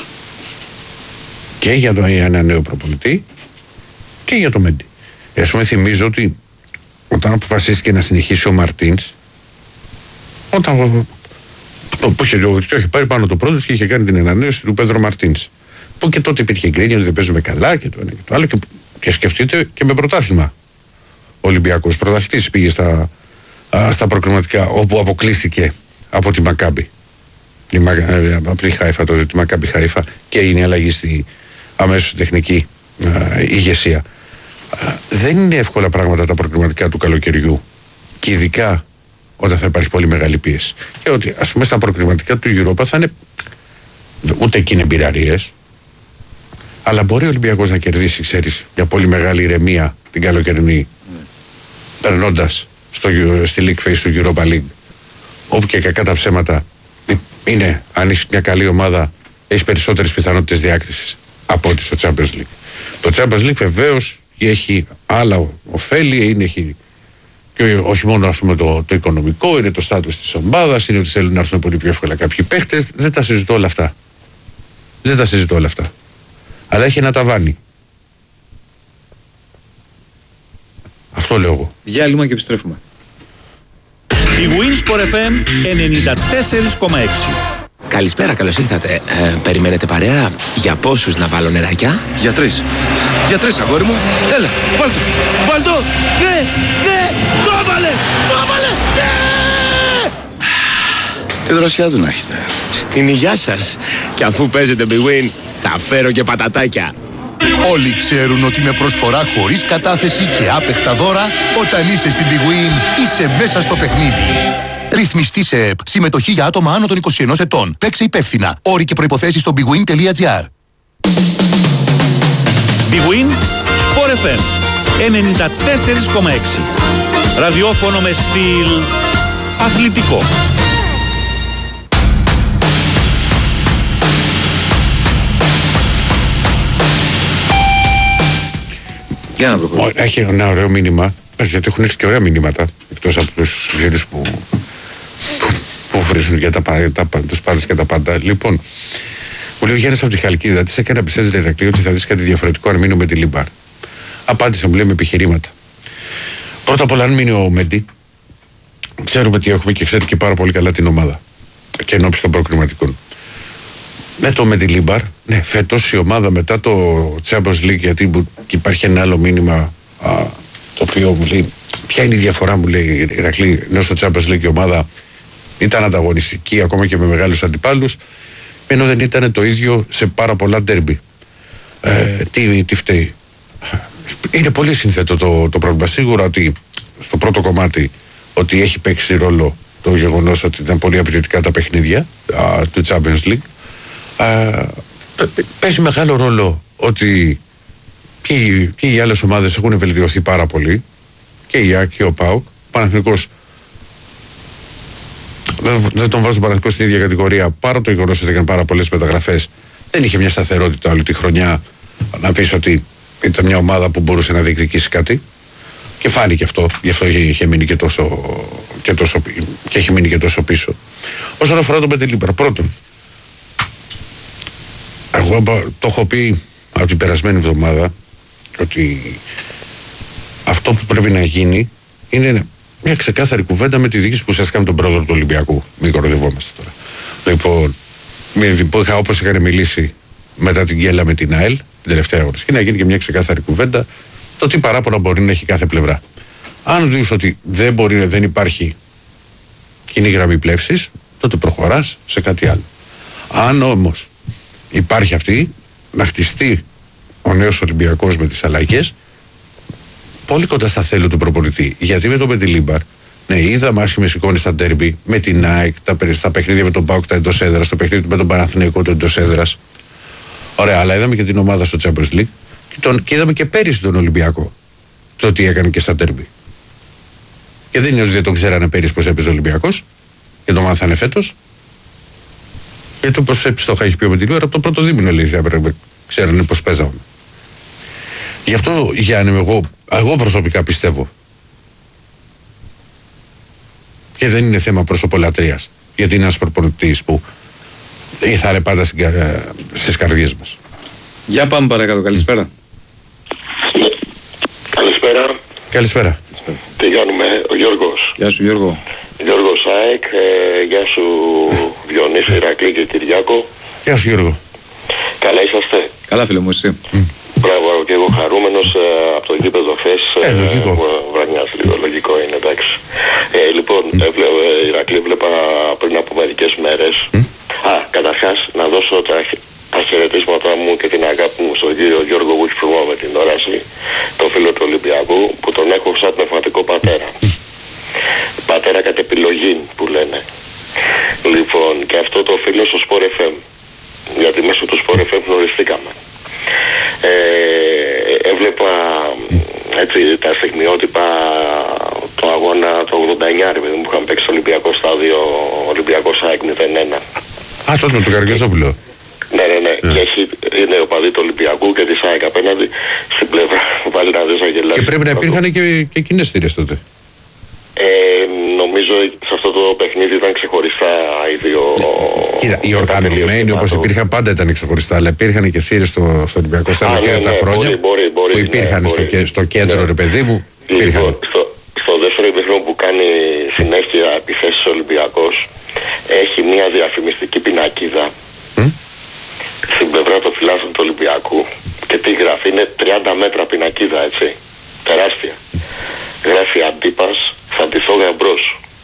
Και για, το, για ένα νέο προπονητή και για το Μέντι. Ας πούμε, θυμίζω ότι όταν αποφασίστηκε να συνεχίσει ο Μαρτίνς, όταν το, που είχε, το είχε πάρει πάνω το πρώτο και είχε κάνει την ανανέωση του Πέδρο Μαρτίνς, που και τότε υπήρχε γκρίνια ότι δεν παίζουμε καλά και το ένα και το άλλο, και, και σκεφτείτε και με πρωτάθλημα. Ο Ολυμπιακός πρωταθλητής πήγε στα, α, στα προκριματικά, όπου αποκλείστηκε από τη Μακάμπι, τη, από τη Χάιφα, τότε τη Μακάμπι Χάιφα, και έγινε αλλαγή στη αμέσως τεχνική α, ηγεσία. Α, δεν είναι εύκολα πράγματα τα προκριματικά του καλοκαιριού, και ειδικά όταν θα υπάρχει πολύ μεγάλη πίεση. Και ότι, ας πούμε, στα προκριματικά του Europa θα είναι, ούτε εκεί είναι μπειραρίες, αλλά μπορεί ο Ολυμπιακός να κερδίσει, ξέρεις, μια πολύ μεγάλη ηρεμία την καλοκαιρινή, mm. περνώντας στο, στη League Phase του Europa League, όπου και κακά τα ψέματα είναι, αν έχεις μια καλή ομάδα, έχεις περισσότερες πιθανότητες διάκρισης από ό,τι στο Champions League. Το Champions League βεβαίως έχει άλλα ωφέλη, είναι, έχει, και όχι μόνο, ας πούμε, το, το οικονομικό, είναι το στάτους της ομάδας, είναι ότι θέλουν να έρθουν πολύ πιο εύκολα κάποιοι παίχτες. Δεν τα συζητώ όλα αυτά. Δεν τα συζητώ όλα αυτά. Αλλά έχει ένα ταβάνι. Αυτό λέω εγώ. Διάλειμμα και επιστρέφουμε. Η Winsport εφ εμ ενενήντα τέσσερα κόμμα έξι. Καλησπέρα, καλώς ήρθατε. Ε, περιμένετε παρέα? Για πόσους να βάλω νεράκια? Για τρεις. Για τρεις, αγόρι μου. Έλα, βάλ' το. Βάλ' το. Ναι, ναι, το έβαλε, το έβαλε, ναι! Τι δροσιά του να έχετε. Στην υγειά σας. Και αφού παίζετε Big Win, θα φέρω και πατατάκια. Όλοι ξέρουν ότι με προσφορά χωρίς κατάθεση και άπεκτα δώρα, όταν είσαι στην Big Win, είσαι μέσα στο παιχνίδι. Ρυθμιστή σε ΕΠ. Συμμετοχή για άτομα άνω των είκοσι ενός ετών. Παίξε υπεύθυνα. Όροι και προϋποθέσεις στο bigwin τελεία gr. Big Win Sport εφ εμ ενενήντα τέσσερα κόμμα έξι. Ραδιόφωνο με στυλ αθλητικό. Για να προχωρήσουμε. Έχει ένα ωραίο μήνυμα, γιατί έχουν έρθει και ωραία μηνύματα, εκτός από τους φίλους που, που βρίζουν για τα, τα, τους πάντες και τα πάντα. Λοιπόν, μου λέει ο Γιάννης από τη Χαλκίδα, τι έκανε να πιστεύεις, Ηρακλή, ότι θα δεις κάτι διαφορετικό αν μείνω με τη Λίμπαρ? Απάντησε, μου λέει, με επιχειρήματα. Πρώτα απ' όλα, αν μείνει ο Μέντι, ξέρουμε τι έχουμε και ξέρει και πάρα πολύ καλά την ομάδα και ενώπιση των προκριματικών. Με το με τη Λίμπαρ, ναι, φέτος η ομάδα μετά το Champions League, γιατί υπάρχει ένα άλλο μήνυμα α, το οποίο μου λέει, ποια είναι η διαφορά, μου λέει, Ηρακλή, ενώ στο Champions League η ομάδα ήταν ανταγωνιστική ακόμα και με μεγάλους αντιπάλους, ενώ δεν ήταν το ίδιο σε πάρα πολλά ντέρμπι. Ε, τι, τι φταίει? Είναι πολύ σύνθετο το, το πρόβλημα. Σίγουρα ότι στο πρώτο κομμάτι ότι έχει παίξει ρόλο το γεγονός ότι ήταν πολύ απαιτητικά τα παιχνίδια α, του Champions League. Uh, παίζει μεγάλο ρόλο ότι και οι, οι άλλες ομάδες έχουν βελτιωθεί πάρα πολύ, και η ΑΕΚ και ο ΠΑΟΚ. Ο Παναθηναϊκός, δεν, δεν τον βάζω Παναθηναϊκό στην ίδια κατηγορία, παρά το γεγονός ότι έκανε πάρα πολλές μεταγραφές, δεν είχε μια σταθερότητα όλη τη χρονιά να πεις ότι ήταν μια ομάδα που μπορούσε να διεκδικήσει κάτι. Και φάνηκε αυτό, γι' αυτό είχε, είχε μείνει και τόσο, και τόσο και έχει μείνει και τόσο πίσω. Όσον αφορά τον Πετελίπρα, πρώτον, εγώ το έχω πει από την περασμένη εβδομάδα ότι αυτό που πρέπει να γίνει είναι μια ξεκάθαρη κουβέντα με τη διοίκηση που ουσιαστικά με τον πρόεδρο του Ολυμπιακού. Μην κοροϊδευόμαστε τώρα. Λοιπόν, όπως είχαν μιλήσει μετά την γκέλα με την ΑΕΛ, την τελευταία αγωνιστική, να γίνει και μια ξεκάθαρη κουβέντα το τι παράπονα μπορεί να έχει κάθε πλευρά. Αν δεις ότι δεν μπορεί, δεν υπάρχει κοινή γραμμή πλεύσης, τότε προχωράς σε κάτι άλλο. Αν όμως υπάρχει αυτή, να χτιστεί ο νέος Ολυμπιακός με τις αλλαγές, πολύ κοντά στα θέλω του προπονητή. Γιατί με τον Πετιλίμπαρ, ναι, είδαμε άσχημες εικόνες στα ντέρμπι, με την ΑΕΚ, τα, τα παιχνίδια με τον ΠΑΟΚ τα εντός έδρας, το παιχνίδι με τον Παναθηναϊκό το εντός έδρας. Ωραία, αλλά είδαμε και την ομάδα στο Champions League και, τον, και είδαμε και πέρυσι τον Ολυμπιακό το τι έκανε και στα ντέρμπι. Και δεν είναι ότι δεν τον ξέρανε πέρυσι πως έπαιζε ο Ολυμπιακός και το μάθανε φέτος. Γιατί όπως έψιστοχα έχει πει ο Πετιλίμπαρ, από το πρώτο δίμηνο λέει θα έπρεπε, ξέρανε πως παίζαμε. Γι' αυτό, Γιάννη, εγώ, εγώ προσωπικά πιστεύω. Και δεν είναι θέμα προσωπολατρείας. Γιατί είναι ένας προπονητής που ήθαρε πάντα στις καρδιές μας. Για πάμε παρακάτω. Καλησπέρα. Καλησπέρα. Καλησπέρα. Τι κάνουμε, ο Γιώργος. Γεια σου, Γιώργο. Γιώργος ΑΕΚ, ε, γεια σου Διονύση, Ηρακλή και Κυριάκο. Γεια σου, Γιώργο. Καλά είσαστε? Καλά, φίλε μου, εσύ. Mm. Μπράβο, και εγώ χαρούμενος ε, από το γήπεδο χθες. Ε, λογικό. Βρανιάς λίγο, λογικό είναι, εντάξει. Ε, λοιπόν, mm. ε, βλέ, ε, Ηρακλή, βλέπα πριν από μερικές μέρες. Mm. Α, καταρχάς, να δώσω τα, τα χαιρετίσματα μου και την αγάπη μου στον κύριο Γιώργο Βουτσπρουμό με την όραση, τον φίλο του Ολυμπιακού, που τον έχω σαν πνευματικό πατέρα. Mm. Πατέρα κατ' επιλογή, που λένε. Λοιπόν, και αυτό το φίλο στο Sport εφ εμ. Γιατί μέσω του Sport εφ εμ γνωριστήκαμε. Ε, έβλεπα έτσι τα στιγμιότυπα το αγώνα το ογδόντα εννιά που είχαν παίξει στο Ολυμπιακό στάδιο, Ολυμπιακός ΑΕΚ μηδέν ένα. Α, τότε με τον Καρδιοζόπουλο. Ναι, ναι, ναι. Yeah. Και έχει, είναι ο παδί του Ολυμπιακού και της ΑΕΚ απέναντι στην πλευρά πάλι να δεις να γελάσεις. Και πρέπει να υπήρχαν και, και κοινές θύρες τότε. Ε, νομίζω σε αυτό το παιχνίδι ήταν ξεχωριστά οι δύο. Κοίτα, οι οργανωμένοι όπως υπήρχαν πάντα ήταν ξεχωριστά, αλλά υπήρχαν και θύρες στο, στο Ολυμπιακό στάδιο και ναι, τα ναι, χρόνια μπορεί, μπορεί, μπορεί, που υπήρχαν ναι, στο, μπορεί. στο κέντρο, ναι. Ρε παιδί μου. Λοιπόν, στο, στο δεύτερο επίχρονο που κάνει συνέχεια επιθέσεις ο Ολυμπιακός, έχει μια διαφημιστική πινακίδα mm? στην πλευρά των φυλάσσεων του Ολυμπιακού. Και τι γράφει, είναι τριάντα μέτρα πινακίδα, έτσι. Τεράστια. Γράφει Αντίπας, θα ντυθώ γαμπρός.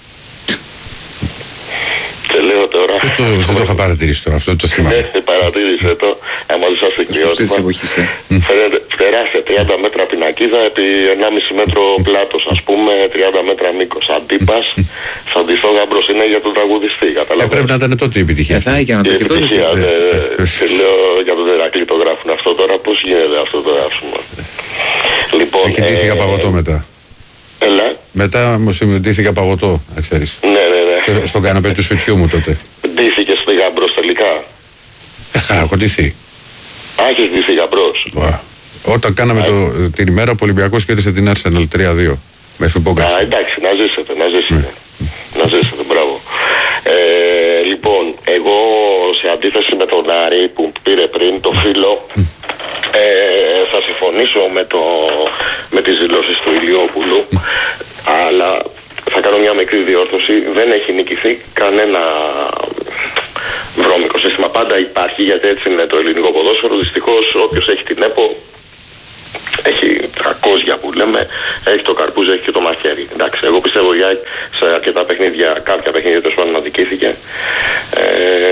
Και λέω τώρα... Δεν το είχα παρατηρήσει τώρα, αυτό το θυμάμαι. Ναι, παρατήρησε το. Άμα δεις αυτό κοιότητα. Φαίνεται τεράστια, τριάντα μέτρα πινακίδα επί ενάμιση μέτρο πλάτος, ας πούμε, τριάντα μέτρα μήκος. Αντίπας, θα ντυθώ γαμπρός. Είναι για τον τραγουδιστή, καταλαβαίνεις. Ε, πρέπει να ήταν τότε η επιτυχία. Θα είχε να το έχει τότε. Και λέω για τον Ηρακλή το γράφουν αυτό τώρα, πώς γίνεται αυτό τώρα, ας πούμε. Λοιπόν, έχει ντύθηκα παγωτό μετά. Έλα. Μετά μου συμμετείχα παγωτό, να ξέρεις. Ναι, ναι, ναι. Στον καναπέ του σπιτιού μου τότε. Ντύθηκες στη γαμπρός τελικά? Ε, έχω ντυθεί. Α, έχεις ντυθεί γαμπρός. Όταν κάναμε το, την ημέρα που ο Ολυμπιακός κέρδισε την Arsenal τρία δύο. Με εφημπόγκαση. Α, εντάξει, να ζήσετε, να ζήσετε. Ναι. Να ζήσετε, μπράβο. Ε, λοιπόν, εγώ σε αντίθεση με τον Άρη που πήρε πριν το φίλο, ε, θα συμφωνήσω με, το, με τις δηλώσεις του Ηλιόπουλου, αλλά θα κάνω μια μικρή διόρθωση. Δεν έχει νικηθεί κανένα βρώμικο σύστημα. Πάντα υπάρχει, γιατί έτσι είναι το ελληνικό ποδόσφαιρο. Δυστυχώς όποιος έχει την ΕΠΟ έχει τρακόσια που λέμε, έχει το καρπούζι, έχει και το μαχαίρι. Εντάξει, εγώ πιστεύω για σε αρκετά παιχνίδια, κάποια παιχνίδια τόσο πάνω αδικήθηκε. Ε,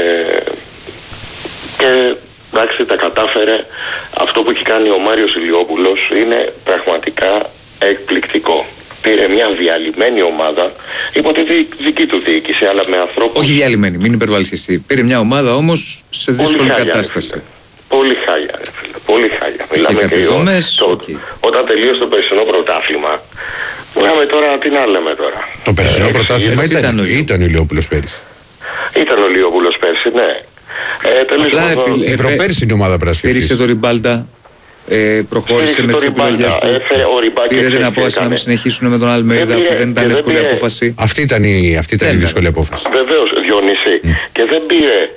και εντάξει, τα κατάφερε. Αυτό που έχει κάνει ο Μάριος Ηλιόπουλος είναι πραγματικά εκπληκτικό. Πήρε μια διαλυμένη ομάδα υπό τη δική του διοίκηση, αλλά με ανθρώπους... Όχι διαλυμένη, μην υπερβάλλεις εσύ. Πήρε μια ομάδα όμως σε δύσκολη χάλια, κατάσταση. Ρε, πολύ χάλια, ρε φίλε. Πολύ χάλια. Μιλάμε και εγώ. Okay. Όταν τελείωσε το περσινό πρωτάθλημα, μιλάμε τώρα, τι να λέμε τώρα. Το περσινό ε, πρωτάθλημα ήταν, ήταν, ήταν ο Ηλιόπουλος πέρυσι. Ήταν ο Ηλιόπουλος πέρσι, ναι. Ε, τέλος Απλά, πάντων, φίλε, Η προπέρσινη ομάδα πρέπει να στήριξε σκεφτείς. το Ριμπάλτα. Ε, προχώρησε με τις επιλογές του. Πήρε την απόφαση να μην συνεχίσουν με τον Αλμέιδα που δεν ήταν εύκολη απόφαση. Αυτή ήταν η, αυτή ήταν η δύσκολη απόφαση. Βεβαίως, Διονύση. Mm. Και δεν πήρε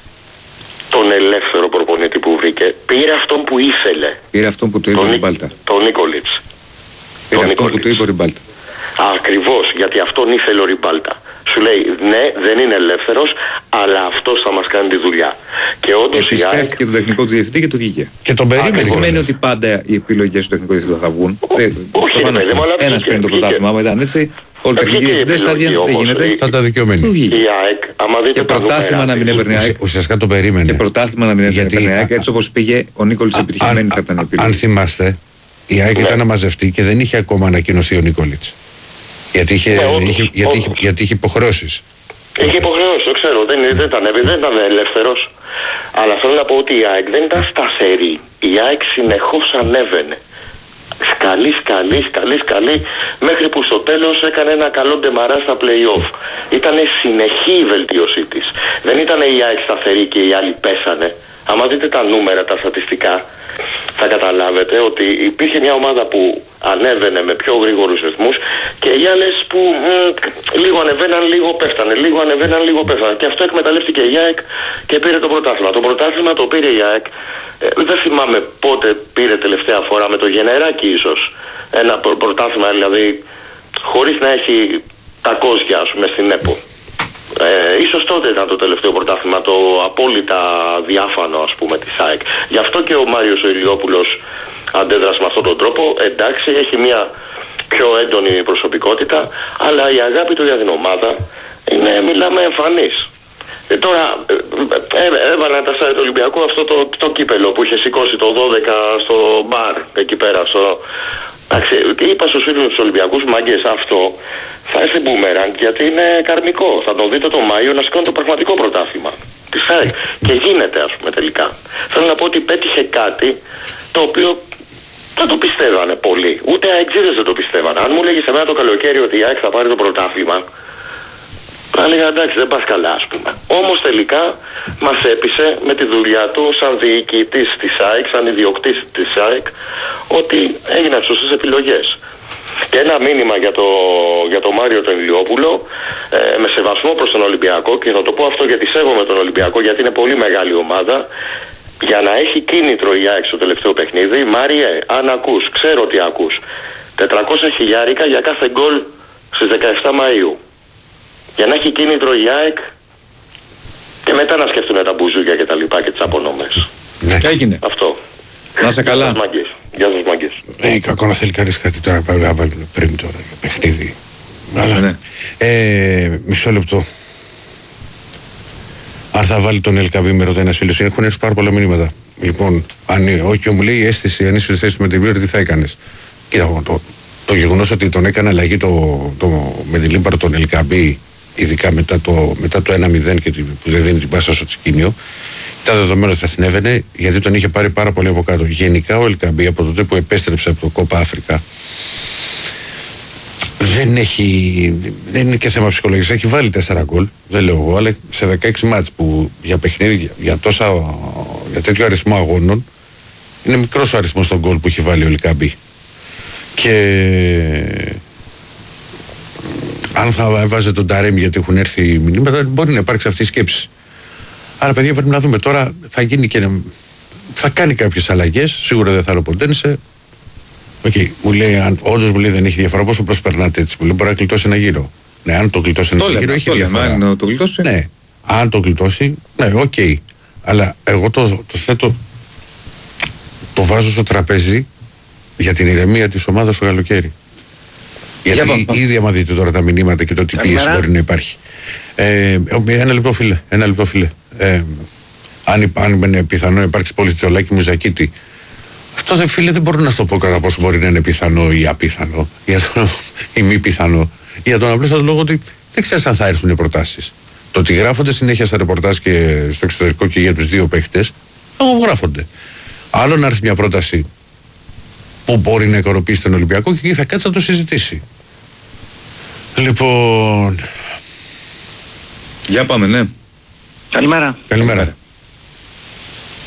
τον ελεύθερο προπονητή που βρήκε. Πήρε αυτόν που ήθελε. Πήρε αυτόν που του είπε ο Ριμπάλτα. Τον Νίκολιτς. Πήρε αυτόν που του είπε ο Ριμπάλτα. Ακριβώς, γιατί αυτόν ήθελε ο Ριμπάλτα. Σου λέει, ναι, δεν είναι ελεύθερος, αλλά αυτός θα μας κάνει τη δουλειά. Και όντως η ΑΕΚ... Επισκέφθηκε τον τεχνικό του διευθυντή και του βγήκε. Και τον περίμενε. Δεν σημαίνει ότι πάντα οι επιλογές του τεχνικού διευθυντή θα βγουν. Όχι, ρε παιδί μου, αλλά ένας παίρνει το πρωτάθλημα, άμα ήταν έτσι, όλοι οι τεχνικοί διευθυντές θα βγαίνουν, δεν γίνεται. Θα τα δικαιωμένοι. Του βγήκε. Η ΑΕΚ, άμα δείτε Και πρωτάθλημα να μην έπαιρνε η ΑΕΚ. Ουσιαστικά το περίμενε. Και πρωτάθλημα να μην έπαιρνε η ΑΕΚ, έτσι όπως πήγε ο Νίκολης επιτυχημένη θα ήταν η επιλογή. Αν θυμάστε, η ΑΕΚ ήταν να μαζευτεί και δεν είχε ακόμα ανακοινωθεί ο Νίκολιτς. Γιατί είχε, ναι, όντως, είχε, γιατί, είχε, γιατί είχε υποχρεώσεις. Είχε υποχρεώσει, το ξέρω, δεν, δεν, ήταν, δεν ήταν ελεύθερος. Αλλά θέλω να πω ότι η ΑΕΚ δεν ήταν σταθερή. Η ΑΕΚ συνεχώς ανέβαινε. Σκαλή, σκαλή, σκαλή, σκαλή, μέχρι που στο τέλος έκανε ένα καλό ντεμαρά στα play-off. Ήταν συνεχή η βελτίωσή της. Δεν ήταν η ΑΕΚ σταθερή και οι άλλοι πέσανε. Άμα δείτε τα νούμερα, τα στατιστικά, θα καταλάβετε ότι υπήρχε μια ομάδα που ανέβαινε με πιο γρήγορους ρυθμούς και οι άλλες που μ, λίγο ανεβαίναν, λίγο πέφτανε, λίγο ανεβαίναν, λίγο πέφτανε. Και αυτό εκμεταλλεύτηκε η ΑΕΚ και πήρε το πρωτάθλημα. Το πρωτάθλημα το πήρε η ΑΕΚ, ε, δεν θυμάμαι πότε πήρε τελευταία φορά, με το Γενεράκι ίσως, ένα πρωτάθλημα δηλαδή χωρίς να έχει τα κόζια, ας πούμε, στην ΕΠΟ. Ε, ίσως τότε ήταν το τελευταίο πρωτάθλημα, το απόλυτα διάφανο, ας πούμε, της ΑΕΚ. Γι' αυτό και ο Μάριος ο Ηλιόπουλος αντέδρασε με αυτόν τον τρόπο. Εντάξει, έχει μια πιο έντονη προσωπικότητα, αλλά η αγάπη του για την ομάδα είναι, μιλάμε, εμφανής. Ε, τώρα ε, ε, έβαλαν τα σάι του Ολυμπιακού αυτό το, το κύπελο που είχε σηκώσει το δώδεκα στο μπαρ εκεί πέρα. Στο... Εντάξει, είπα στους φίλους τους Ολυμπιακούς, μάγκες, αυτό θα έρθει μπούμερανγκ γιατί είναι καρμικό. Θα το δείτε το Μάιο να σηκώνει το πραγματικό πρωτάθλημα της ΑΕΚ. Και γίνεται, ας πούμε, τελικά. Θέλω να πω ότι πέτυχε κάτι το οποίο δεν το πιστεύανε πολύ. Ούτε αεξίδες δεν το πιστεύανε. Αν μου λέγεις εμένα το καλοκαίρι ότι η ΑΕΚ θα πάρει το πρωτάθλημα, θα έλεγα εντάξει, δεν πας καλά, ας πούμε. Όμως τελικά μας έπεισε με τη δουλειά του σαν διοικητής της ΑΕΚ, σαν ιδιοκτής της ΑΕΚ, ότι έγιναν σωστές επιλογές. Και ένα μήνυμα για το, για το Μάριο τον Ηλιόπουλο, ε, με σεβασμό προς τον Ολυμπιακό, και θα το πω αυτό γιατί σέβομαι τον Ολυμπιακό, γιατί είναι πολύ μεγάλη ομάδα, για να έχει κίνητρο η ΑΕΚ στο τελευταίο παιχνίδι. Μάριε, αν ακούς, ξέρω ότι ακούς, τετρακόσια χιλιάρικα για κάθε γκολ στις δεκαεφτά Μαΐου. Για να έχει κίνητρο η ΑΕΚ και μετά να σκεφτούν τα μπουζούκια και τα λοιπά και τις απονομές. Ναι. Έγινε. Αυτό. Να σε καλά. Γεια σας, μάγκες. Ε, κακό να θέλει κανείς κάτι τώρα, πρέπει να βάλουν πριν τώρα για παιχνίδι. Αλλά, ναι. ε, μισό λεπτό. Αν θα βάλει τον Ελκαμπή, με ρωτάει ένας φίλος, έχουν έρθει πάρα πολλά μηνύματα. Λοιπόν, αν όχι, μου λέει η αίσθηση, αν είσαι στη θέση με την πλήρη, τι θα έκανες. Κοίτα, το, το γεγονός ότι τον έκανε αλλαγή το, το, με την Λίμπαρο τον Ελκαμπή, ειδικά μετά το, μετά το ένα μηδέν και που δεν δίνει την πάσα στο Τσικίνιο, ήταν δεδομένο ότι θα συνέβαινε, γιατί τον είχε πάρει πάρα πολύ από κάτω. Γενικά ο Ελκαμπή από τότε που επέστρεψε από το Κόπα Αφρικα, δεν έχει, δεν είναι και θέμα ψυχολογίας. Έχει βάλει τέσσερα γκολ, δεν λέω εγώ, αλλά σε δεκαέξι μάτς που για παιχνίδι, για, τόσα, για τέτοιο αριθμό αγώνων, είναι μικρός ο αριθμός των γκολ που έχει βάλει ο Ελκαμπή. Και αν θα έβαζε τον Ταρέμι, γιατί έχουν έρθει μηνύματα, μπορεί να υπάρξει αυτή η σκέψη. Άρα, παιδιά, πρέπει να δούμε τώρα. Θα γίνει και θα κάνει κάποιες αλλαγές. Σίγουρα δεν θα ροποντένισε. Οκ, okay. Μου λέει, αν όντως μου λέει δεν έχει διαφορά, πόσο προσπερνάτε έτσι. Μου λέει, μπορεί να κλειτώσει ένα γύρο. Ναι, αν το κλειτώσει ένα γύρο, έχει διαφορά. Αν το κλειτώσει. Ναι, αν το κλειτώσει, ναι, οκ. Okay. Αλλά εγώ το, το θέτω, το βάζω στο τραπέζι για την ηρεμία της ομάδας το καλοκαίρι. Γιατί ήδη, άμα δείτε τώρα τα μηνύματα και το τι πίεση μπορεί να υπάρχει. Ε, ένα λεπτό, φίλε. Ένα λεπτό, φίλε. Ε, αν, αν είναι πιθανό να υπάρξει πολύ Τζολάκη Μουζακίτη, αυτό δεν, φίλε, δεν μπορώ να σου το πω κατά πόσο μπορεί να είναι πιθανό ή απίθανο ή μη πιθανό. Για τον απλούστατο λόγο ότι δεν ξέρεις αν θα έρθουν οι προτάσεις. Το ότι γράφονται συνέχεια στα ρεπορτάζ και στο εξωτερικό και για τους δύο παίχτες, γράφονται. Άλλο να έρθει μια πρόταση που μπορεί να ικανοποιήσει τον Ολυμπιακό και εκεί θα κάτσει να το συζητήσει. Λοιπόν. Για πάμε, ναι. Καλημέρα. Καλημέρα.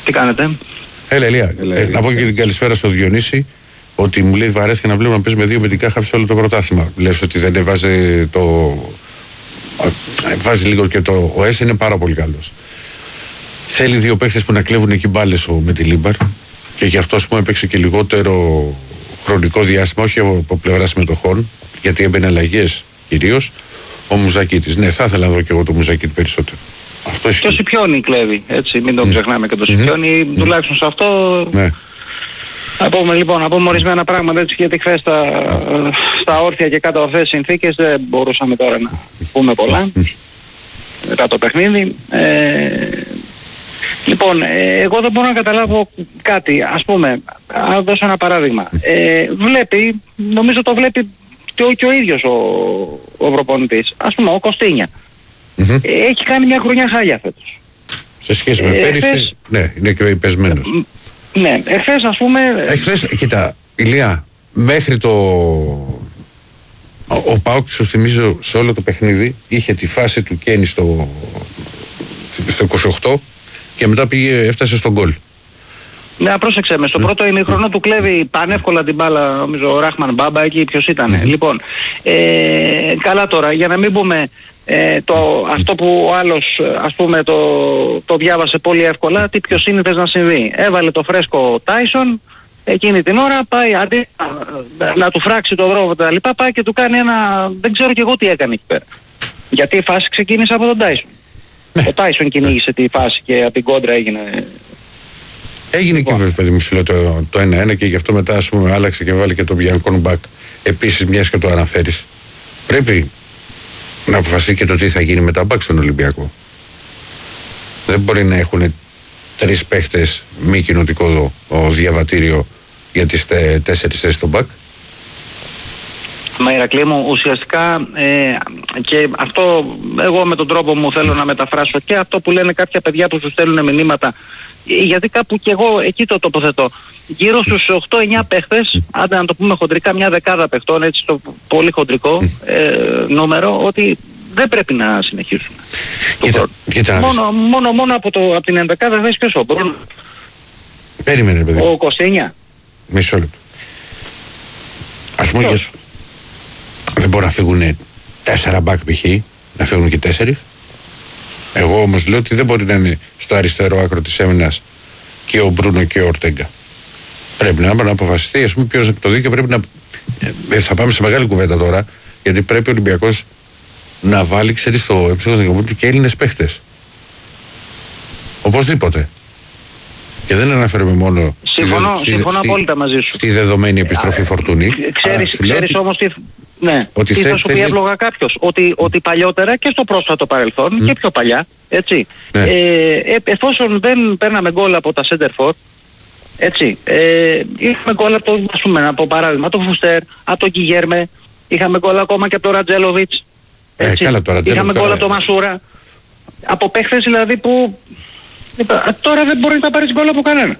Τι κάνετε? Έλα, Ηλία. Έλα, Ε, Ηλία. να πω και την καλησπέρα στο Διονύση. Ότι μου λέει βαρέθηκε να βλέπουμε να παίζει με δύο μυντικά χαφ σε όλο το πρωτάθλημα. Λες ότι δεν έβαζε το. ε, Βάζει λίγο και το. Ο Ες είναι πάρα πολύ καλός. Θέλει δύο παίχτες που να κλέβουν εκεί μπάλες με τη Λίμπαρ. Και γι' αυτό, ας πούμε, έπαιξε και λιγότερο χρονικό διάστημα, όχι από πλευρά συμμετοχών, γιατί έμπαινε αλλαγές κυρίως. Ο Μουζακίτης. Ναι, θα ήθελα να δω και εγώ το Μουζακίτη περισσότερο. Αυτό Και ο Σιπιόνι κλέβει, έτσι, μην το ξεχνάμε και το Μμμ. Σιπιόνι, τουλάχιστον σε αυτό. Ναι. Να πούμε λοιπόν, να πούμε ορισμένα πράγματα, έτσι, γιατί χθες στα, στα όρθια και κάτω αυτές τις συνθήκες δεν μπορούσαμε τώρα να πούμε πολλά μετά το παιχνίδι. Ε, λοιπόν, ε, εγώ δεν μπορώ να καταλάβω κάτι. Ας πούμε, να δώσω ένα παράδειγμα. Ε, βλέπει, νομίζω το βλέπει και ο, και ο ίδιος ο, ο προπονητής. Ας πούμε, ο Κωστίνια. Μμμ. Ε, έχει κάνει μια χρονιά χάλια φέτος. Σε σχέση με Ε, πέρυσι, εχθές- ναι, είναι και πεσμένος. Ναι, εχθές ας πούμε... Εχθές, κοίτα, Ηλία, μέχρι το. Ο, ο Πάοκ, σου θυμίζω, σε όλο το παιχνίδι είχε τη φάση του Κένι στο, στο είκοσι οκτώ και μετά πήγε, έφτασε στον γκολ. Ναι, πρόσεξε με. Στο πρώτο ημίχρονο του κλέβει πανεύκολα την μπάλα, νομίζω, ο Ράχμαν Μπάμπα, εκεί ποιος ήταν. Λοιπόν, ε, καλά τώρα, για να μην πούμε ε, το, αυτό που ο άλλος, ας πούμε, το, το διάβασε πολύ εύκολα, τι πιο σύνηθες να συμβεί. Έβαλε το φρέσκο Τάισον, εκείνη την ώρα πάει, αντί να, να του φράξει το δρόμο τα λοιπά, πάει και του κάνει ένα, δεν ξέρω και εγώ τι έκανε εκεί πέρα. Γιατί η φάση ξεκίνησε από τον Τάισον. Ο Τάισον κυνήγησε τη φάση και από την κόντρα έγινε... Έγινε και βέβαια, παιδί μου, σου λέω το, το ένα ένα και γι' αυτό μετά, ας πούμε, άλλαξε και βάλε και το Μπιανκόν Μπακ. Επίσης, μιας και το αναφέρεις, πρέπει να αποφασίσει και το τι θα γίνει με τα Μπακ στον Ολυμπιακό. Δεν μπορεί να έχουν τρεις παίχτες μη κοινοτικό ο, διαβατήριο για τις τε, τέσσερις θέσεις στον Μπακ. Μα Ηρακλή μου, ουσιαστικά ε, και αυτό εγώ με τον τρόπο μου θέλω να μεταφράσω και αυτό που λένε κάποια παιδιά που σου στέλνουν μηνύματα, γιατί κάπου και εγώ εκεί το τοποθετώ. Γύρω στους οκτώ εννιά παίχτες, άντε να το πούμε χοντρικά, μια δεκάδα παιχτών, έτσι το πολύ χοντρικό ε, νούμερο, ότι δεν πρέπει να συνεχίσουν. Κοίτα, κοίτα, μόνο, μόνο, μόνο από, το, από την ενδεκάδα δεν ποιος ο Μπρούνο. Περίμενε, παιδί. Ο είκοσι εννιά. Μισό λεπτό. Ας πούμε, για... δεν μπορεί να φύγουν τέσσερα μπακ π.χ. να φύγουν και τέσσερις. Εγώ όμως λέω ότι δεν μπορεί να είναι στο αριστερό άκρο της άμυνας και ο Μπρούνο και ο Ορτέγκα. Πρέπει να, να αποφασιστεί, ας πούμε, ποιος εκ το δίκαιο πρέπει να. Ε, θα πάμε σε μεγάλη κουβέντα τώρα, γιατί πρέπει ο Ολυμπιακός να βάλει, ξέρεις, στο εμψυχοδικαιωμό του και Έλληνες παίχτες. Οπωσδήποτε. Και δεν αναφέρομαι μόνο Συμφωνώ, στη, συμφωνώ στη, απόλυτα μαζί σου. στη δεδομένη επιστροφή Φορτούνη. Ξέρεις, ξέρεις όμως τι, ναι, ότι τι θε, θα σου θέλει... πει εύλογα κάποιος. Ότι, ότι παλιότερα και στο πρόσφατο παρελθόν mm. και πιο παλιά, έτσι, ναι. ε, ε, εφόσον δεν παίρναμε γκολ από τα center for, έτσι, ε, είχαμε γκολ από το, ας πούμε, από παράδειγμα, το Φουστέρ, από τον Κιγέρμε, είχαμε γκολ ακόμα και από τον Ρατζέλοβιτς, έτσι, ε, καλά, το είχαμε γκολ από τον Μασούρα, από παίχτες δηλαδή που τώρα δεν μπορεί να πάρεις γκολ από κανένα.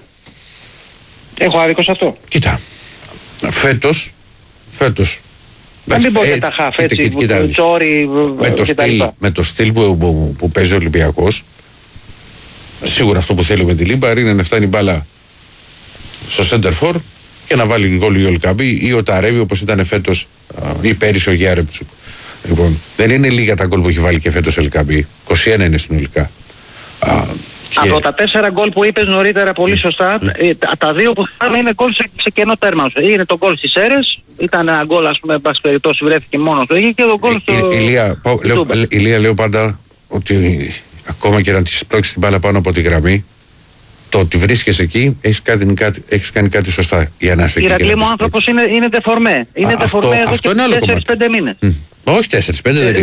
Έχω άδικο σε αυτό. Κοίτα, φέτος, φέτος, να μην πω και τα χαφ, έτσι, τσόρι και τα λοιπά. Με το στυλ που, που, που παίζει ο Ολυμπιακός, σίγουρα αυτό που θέλει με τη Λίμπαρ είναι να φτάνει μπάλα στο center for και να βάλει γκολ ο Ελκαμπή ή ο Ταρέβι όπως ήταν φέτος ή πέρυσι ο Γιάρεψουκ. Λοιπόν, δεν είναι λίγα τα γκολ που έχει βάλει και φέτος ο Ελκαμπή, είκοσι ένα είναι συνολικά. Α, και... Από τα τέσσερα γκολ που είπες νωρίτερα πολύ σωστά, mm. ε, τα, τα δύο που θα είναι γκολ σε, σε κενό τέρμα. Είναι το γκολ στις Σέρες, ήταν ένα γκολ, ας πούμε, εν πάση περιπτώσει βρέθηκε μόνος του, και το γκολ στο... Η, Ηλία, πω, λέω, Ηλία, λέω πάντα ότι ακόμα και να της πρόκειται την μπάλα πάνω από τη γραμμή, το ότι βρίσκεσαι εκεί, έχεις κάνει κάτι, έχεις κάνει κάτι σωστά για να είσαι εκεί. Ηρακλή μου, ο άνθρωπος είναι, είναι δεφορμέ. Είναι δεφορμέ εδώ και τέσσερις πέντε μήνες. Mm. Όχι τέσσερις πέντε, δεν είναι.